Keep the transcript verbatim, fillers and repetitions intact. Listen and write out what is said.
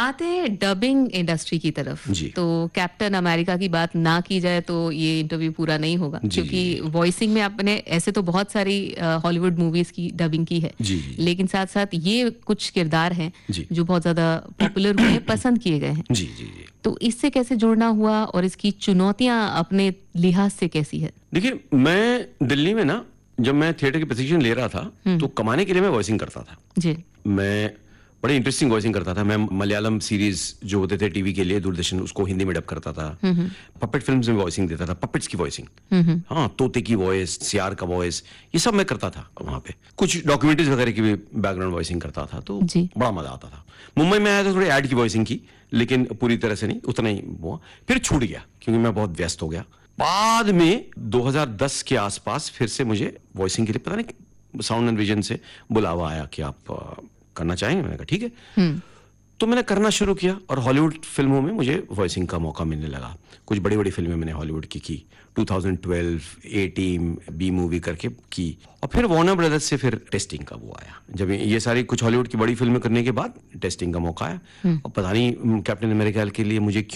आते हैं dubbing industry की तरफ। जी। तो कैप्टन अमेरिका की बात ना की जाए तो ये इंटरव्यू पूरा नहीं होगा, जी, क्योंकि जी, जी। वॉइसिंग में आपने ऐसे तो बहुत सारी हॉलीवुड मूवीज की डबिंग की है, जी, जी, जी। लेकिन साथ साथ ये कुछ किरदार हैं जी। जो बहुत ज्यादा पॉपुलर हुए हैं, पसंद किए गए हैं। जी, जी, जी। तो इससे कैसे जुड़ना हुआ और इसकी चुनौतियां अपने लिहाज से कैसी है? देखिए, मैं दिल्ली में ना जब मैं थिएटर की प्रशिक्षण ले रहा था तो कमाने के लिए मैं वॉइसिंग करता था। जी। मैं बड़ी इंटरेस्टिंग वॉइसिंग करता था। मैं मलयालम सीरीज जो होते थे टीवी के लिए, दूरदर्शन, उसको हिंदी में डब करता था। पपेट फिल्म्स में वॉइसिंग देता था, पपेट्स की वॉइसिंग। हाँ, तोते की वॉइस, सियार का वॉइस, ये सब मैं करता था वहां पे। कुछ डॉक्यूमेंट्रीज वगैरह की भी बैकग्राउंड वॉइसिंग करता था, तो जी। बड़ा मजा आता था। मुंबई में आया तो थोड़ी एड की वॉइसिंग की, लेकिन पूरी तरह से नहीं, उतना ही हुआ। फिर छूट गया क्योंकि मैं बहुत व्यस्त हो गया। बाद में दो हज़ार दस के आसपास फिर से मुझे वॉइसिंग के लिए पता नहीं साउंड एंड विजन से बुलावा आया कि आप आ, करना चाहेंगे। मैंने कहा ठीक है। तो मैंने करना शुरू किया और हॉलीवुड फिल्मों में मुझे वॉइसिंग का मौका मिलने लगा। कुछ बड़ी बड़ी फिल्में मैंने हॉलीवुड की की दो हज़ार बारह, ए टीम, बी मूवी करके की। और फिर वार्नर ब्रदर्स से फिर टेस्टिंग का वो आया। जब ये सारी कुछ हॉलीवुड की बड़ी फिल्में करने के बाद टेस्टिंग का मौका आया। और पता नहीं कैप्टन अमेरिका के लिए मुझे